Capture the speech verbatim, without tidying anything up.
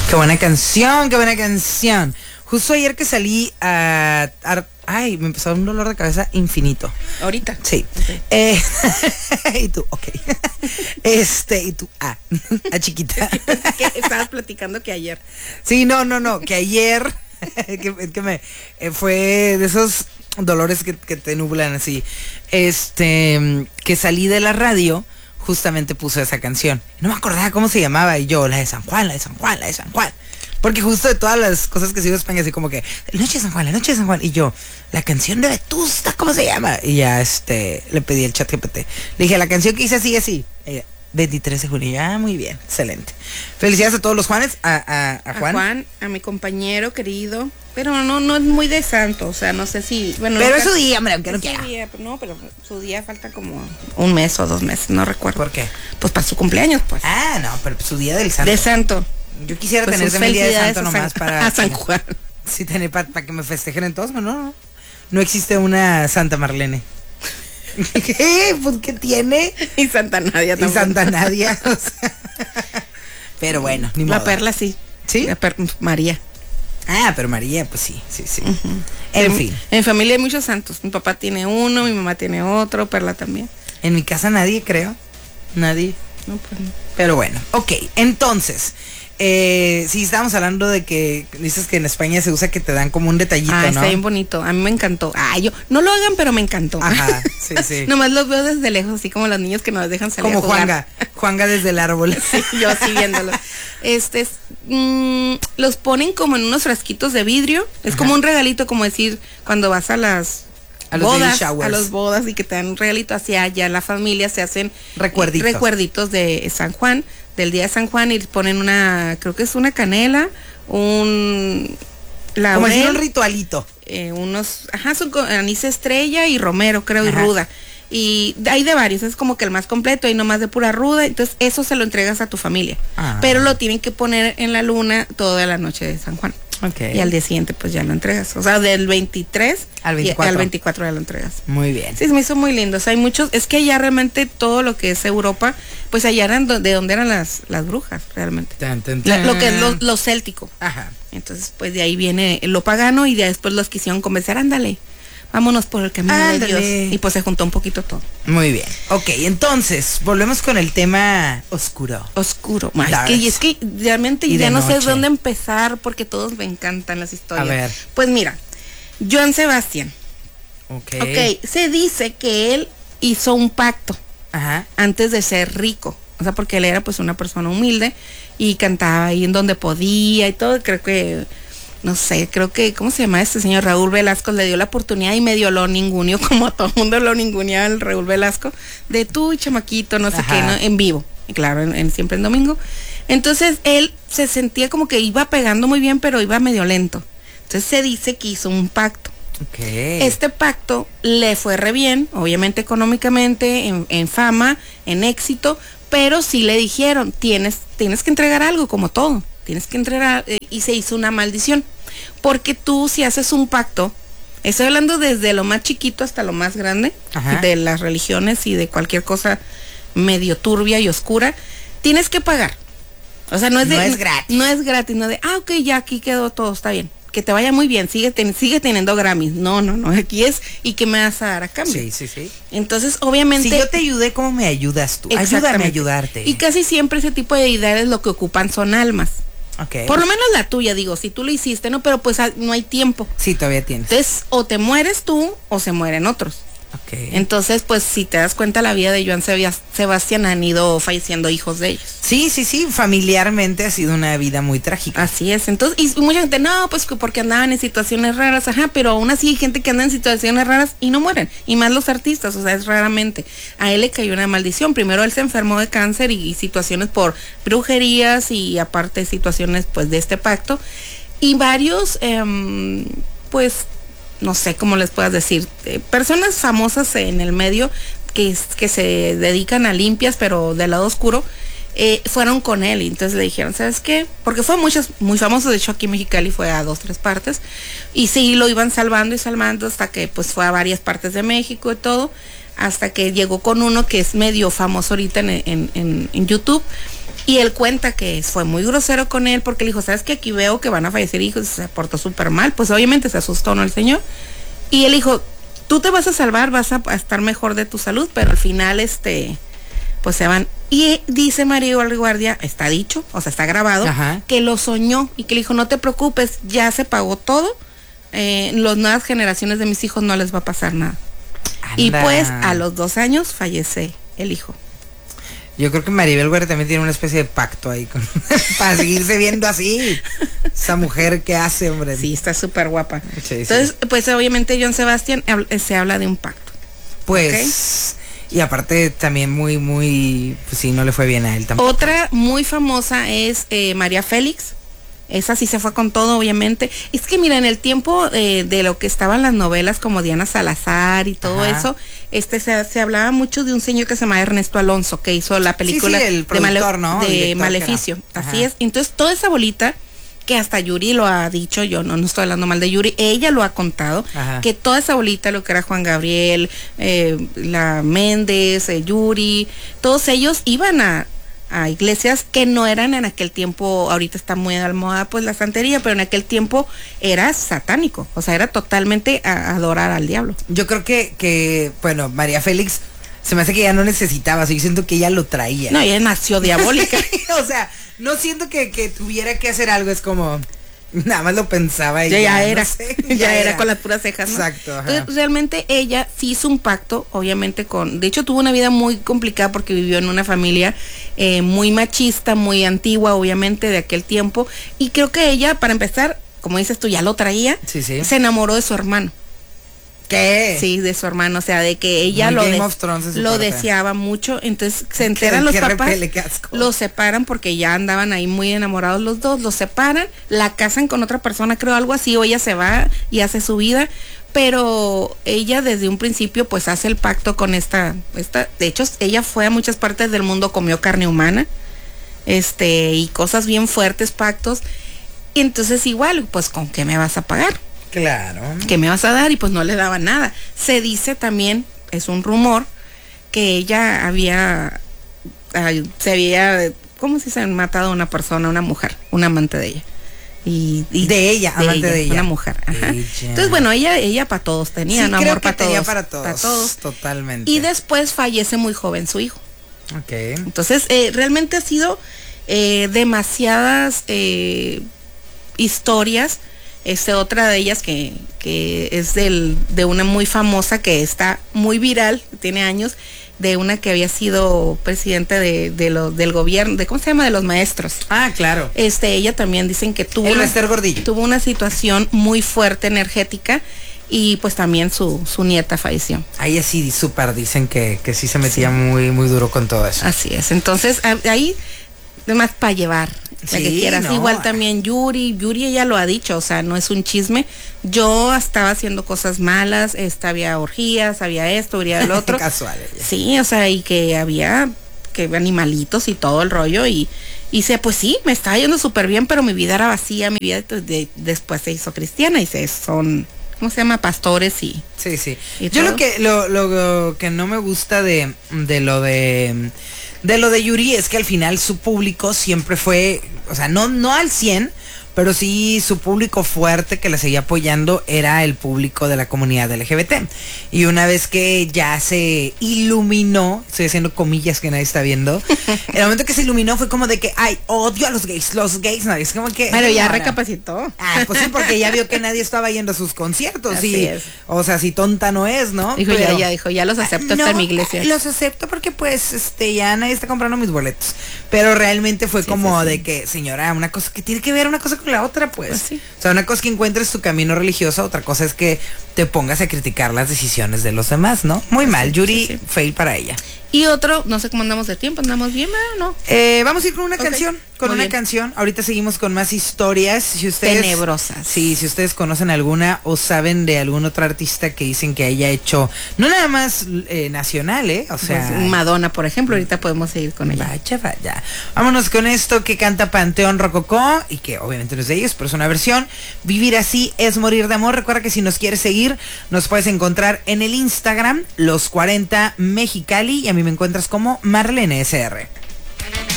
Qué buena canción, qué buena canción. Justo ayer que salí a... a ay, me empezó a dar un dolor de cabeza infinito. ¿Ahorita? Sí. Okay. Eh, y tú, ok. Este, y tú, ah, a chiquita. Es que estabas platicando que ayer. Sí, no, no, no, que ayer, que, que me, eh, fue de esos dolores que, que te nublan así. Este, que salí de la radio, justamente puse esa canción. No me acordaba cómo se llamaba, y yo, la de San Juan, la de San Juan, la de San Juan. Porque justo de todas las cosas que sigo en España, así como que, la noche de San Juan, la noche de San Juan. Y yo, la canción de Vetusta, ¿cómo se llama? Y ya, este, le pedí el chat G P T. Le dije, la canción que hice así, así. Ella, veintitrés de junio. Ah, muy bien, excelente. Felicidades a todos los Juanes, a, a, a Juan. A Juan, a mi compañero querido. Pero no, no es muy de santo, o sea, no sé si... bueno. Pero es su día, hombre, aunque no quiera. Día, no, pero su día falta como un mes o dos meses, no recuerdo. ¿Por qué? Pues para su cumpleaños, pues. Ah, no, pero su día del santo. De santo. Yo quisiera pues tener mi día de santo nomás San, para... A San Juan. Sí, tener para pa que me festejen en todos, no, no. No existe una Santa Marlene. ¿Qué? Pues, ¿qué tiene? Y Santa Nadia también. Y Santa Nadia. O sea. Pero bueno, ni La modo. Perla sí. ¿Sí? La per María. Ah, pero María, pues sí, sí, sí. Uh-huh. En, en fin. En familia hay muchos santos. Mi papá tiene uno, mi mamá tiene otro, Perla también. En mi casa nadie, creo. Nadie. No, pues no. Pero bueno, ok. Entonces, eh, sí, estábamos hablando de que dices que en España se usa que te dan como un detallito, ah, ¿no? Está bien bonito. A mí me encantó. Ah, yo, no lo hagan, pero me encantó. Ajá, sí, sí. Nomás los veo desde lejos, así como los niños que nos dejan salir como a jugar. Juanga. Juanga desde el árbol. Sí, yo así viéndolo. Este, mmm, los ponen como en unos frasquitos de vidrio. Es Ajá. como un regalito, como decir, cuando vas a las... A los bodas, baby showers. a los bodas y que te dan un regalito hacia allá, la familia se hacen recuerditos. Eh, recuerditos de San Juan, del día de San Juan, y ponen una, creo que es una canela, un laurel, como decir un ritualito. Eh, unos, ajá, son anís estrella y romero, creo, ajá. y ruda. Y hay de varios, es como que el más completo, hay nomás de pura ruda, entonces eso se lo entregas a tu familia. Ah. Pero lo tienen que poner en la luna toda la noche de San Juan. Okay. Y al día siguiente pues ya lo entregas. O sea, del veintitrés al veinticuatro. Y al veinticuatro ya lo entregas. Muy bien. Sí, se me hizo muy lindo. O sea, hay muchos, es que allá realmente todo lo que es Europa, pues allá eran de donde eran las, las brujas, realmente. Tan, tan, La, tan. lo que es lo, lo céltico. Ajá. Entonces, pues de ahí viene lo pagano y ya después los quisieron convencer, ándale, vámonos por el camino ándale. de Dios. Y pues se juntó un poquito todo. Muy bien. Ok, entonces, volvemos con el tema oscuro. Oscuro. Es que, y es que realmente ya no noche. sé dónde empezar porque todos me encantan las historias. A ver. Pues mira, Joan Sebastián. Ok. Ok, se dice que él hizo un pacto. Ajá. Antes de ser rico. O sea, porque él era pues una persona humilde y cantaba ahí en donde podía y todo. Creo que... no sé, creo que, ¿cómo se llama este señor? Raúl Velasco le dio la oportunidad y medio lo ninguneó, como a todo el mundo lo ninguneaba el Raúl Velasco, de tú y chamaquito, no sé Ajá. qué, ¿no? En vivo, y claro, en, en, siempre en domingo. Entonces él se sentía como que iba pegando muy bien, pero iba medio lento. Entonces se dice que hizo un pacto. Okay. Este pacto le fue re bien, obviamente económicamente, en, en fama, en éxito, pero sí le dijeron, tienes, tienes que entregar algo, como todo. Tienes que entregar, eh, y se hizo una maldición. Porque tú, si haces un pacto, estoy hablando desde lo más chiquito hasta lo más grande, Ajá. de las religiones y de cualquier cosa medio turbia y oscura, tienes que pagar. O sea, no es, de, no es gratis. No es gratis, no de, ah, ok, ya aquí quedó todo, está bien. Que te vaya muy bien, sigue, ten, sigue teniendo Grammys. No, no, no, aquí es, ¿y qué me vas a dar a cambio? Sí, sí, sí. Entonces, obviamente... Si yo te ayudé, ¿cómo me ayudas tú? Ayúdame a ayudarte. Y casi siempre ese tipo de deidades lo que ocupan son almas. Okay. Por lo menos la tuya, digo, si tú lo hiciste, ¿no? Pero pues no hay tiempo. Sí, todavía tienes. Entonces, o te mueres tú o se mueren otros. Okay. Entonces, pues si te das cuenta, la vida de Joan Sebastián han ido falleciendo hijos de ellos. Sí, sí, sí, familiarmente ha sido una vida muy trágica. Así es, entonces, y mucha gente, no, pues porque andaban en situaciones raras, ajá, pero aún así hay gente que anda en situaciones raras y no mueren, y más los artistas, o sea, es raramente. A él le cayó una maldición, primero él se enfermó de cáncer y, y situaciones por brujerías y aparte situaciones pues de este pacto, y varios, eh, pues, no sé cómo les puedas decir, eh, personas famosas en el medio que, que se dedican a limpias, pero del lado oscuro, eh, fueron con él. Y entonces le dijeron, ¿sabes qué? Porque fue muchos, muy famosos, de hecho aquí en Mexicali fue a dos, tres partes, y sí, lo iban salvando y salvando hasta que pues fue a varias partes de México y todo, hasta que llegó con uno que es medio famoso ahorita en, en, en, en YouTube, Y él cuenta que fue muy grosero con él porque le dijo, ¿sabes qué? Aquí veo que van a fallecer hijos, se portó súper mal. Pues obviamente se asustó, ¿no? El señor. Y él dijo, tú te vas a salvar, vas a, a estar mejor de tu salud, pero al final, este, pues se van. Y dice Maribel Guardia, está dicho, o sea, está grabado, Ajá. que lo soñó y que le dijo, no te preocupes, ya se pagó todo, eh, las nuevas generaciones de mis hijos no les va a pasar nada. Anda. Y pues a los dos años fallece el hijo. Yo creo que Maribel Guardia también tiene una especie de pacto ahí con, para seguirse viendo así. Esa mujer que hace, hombre. Sí, está súper guapa. Sí, Entonces, sí. pues obviamente John Sebastian se habla de un pacto. Pues, ¿okay? Y aparte también muy, muy, pues sí, no le fue bien a él tampoco. Otra muy famosa es eh, María Félix. Esa sí se fue con todo, obviamente. Es que mira, en el tiempo eh, de lo que estaban las novelas como Diana Salazar y todo Ajá. eso, este se, se hablaba mucho de un señor que se llama Ernesto Alonso, que hizo la película sí, sí, el productor, de, Male ¿no? de Maleficio. Así es. Entonces, toda esa bolita, que hasta Yuri lo ha dicho, yo no, no estoy hablando mal de Yuri, ella lo ha contado, Ajá. que toda esa bolita, lo que era Juan Gabriel, eh, la Méndez, eh, Yuri, todos ellos iban a a iglesias que no eran en aquel tiempo, ahorita está muy de moda pues la santería, pero en aquel tiempo era satánico, o sea, era totalmente a, a adorar al diablo. Yo creo que, que, bueno, María Félix, se me hace que ya no necesitaba, o sea, yo siento que ella lo traía. No, ella nació diabólica. O sea, no siento que, que tuviera que hacer algo, es como... Nada más lo pensaba y ya, ya, ya era, no sé, ya, ya era. era con las puras cejas, ¿no? Exacto. Ajá. Entonces, realmente ella sí hizo un pacto, obviamente con, de hecho tuvo una vida muy complicada porque vivió en una familia eh, muy machista, muy antigua, obviamente de aquel tiempo, y creo que ella, para empezar, como dices tú, ya lo traía, sí, sí. se enamoró de su hermano. ¿Qué? Sí, de su hermano, o sea, de que ella lo, de, lo deseaba mucho, entonces se enteran los papás, repele, los separan porque ya andaban ahí muy enamorados los dos, los separan, la casan con otra persona, creo algo así, o ella se va y hace su vida, pero ella desde un principio pues hace el pacto con esta, esta, de hecho ella fue a muchas partes del mundo, comió carne humana, este, y cosas bien fuertes, pactos, y entonces igual, pues ¿con qué me vas a pagar? Claro. ¿Qué me vas a dar? Y pues no le daba nada. Se dice también, es un rumor, que ella había, ay, se había, ¿cómo si se han matado a una persona, una mujer, un amante de ella? Y, y de ella, de amante ella, de ella. Una mujer, ajá. Entonces, bueno, ella, ella para todos tenía, sí, un amor para todos, para todos. Para todos. Totalmente. Y después fallece muy joven su hijo. Ok. Entonces, eh, realmente ha sido eh, demasiadas eh, historias. Este, otra de ellas que, que es del, de una muy famosa que está muy viral, tiene años, de una que había sido presidenta de, de lo, del gobierno, de ¿cómo se llama? De los maestros. Ah, claro. Este, ella también dicen que tuvo El una, Esther Gordillo. tuvo una situación muy fuerte energética y pues también su, su nieta falleció. Ahí sí súper dicen que, que sí se metía sí. muy, muy duro con todo eso. Así es, entonces ahí además para llevar. La sí, que quieras. No. Igual también Yuri, Yuri ella lo ha dicho, o sea, no es un chisme. Yo estaba haciendo cosas malas, este, había orgías, había esto, había el otro. Casual. Ya. Sí, o sea, y que había que animalitos y todo el rollo y y se pues sí, me estaba yendo súper bien, pero mi vida era vacía, mi vida de, de, después se hizo cristiana y se son ¿cómo se llama? Pastores y sí, sí. Y Yo todo. lo que lo, lo que no me gusta de de lo de De lo de Yuri es que al final su público siempre fue, o sea, no, no al cien, pero sí su público fuerte que la seguía apoyando era el público de la comunidad L G B T. Y una vez que ya se iluminó, estoy haciendo comillas que nadie está viendo, el momento que se iluminó fue como de que, ay, odio a los gays, los gays, no, es como que... Pero ya no, recapacitó. No. Ah, pues sí, porque ya vio que nadie estaba yendo a sus conciertos. Así y, es. O sea, si tonta no es, ¿no? Dijo, pero, ya, ya, dijo, ya los acepto, no, está en mi iglesia. Los acepto porque pues, este, ya nadie está comprando mis boletos. Pero realmente fue sí, como sí, sí. de que, señora, una cosa que tiene que ver una cosa con la otra, pues. pues sí. O sea, una cosa es que encuentres tu camino religioso, otra cosa es que te pongas a criticar las decisiones de los demás, ¿no? Muy pues mal, sí, Yuri, sí, sí. fail para ella. Y otro, no sé cómo andamos de tiempo, ¿andamos bien o no? Eh, vamos a ir con una okay. canción, con Muy una bien. canción. Ahorita seguimos con más historias. Si ustedes, tenebrosas. Sí, si ustedes conocen alguna o saben de algún otro artista que dicen que haya hecho, no nada más eh, nacional, ¿eh? O sea... Pues Madonna, por ejemplo, ahorita podemos seguir con ella. Vaya, vaya. Vámonos con esto que canta Panteón Rococó, y que obviamente no es de ellos, pero es una versión. Vivir así es morir de amor. Recuerda que si nos quieres seguir, nos puedes encontrar en el Instagram, los cuarenta Mexicali, y a mí me encuentras como Marlene S R.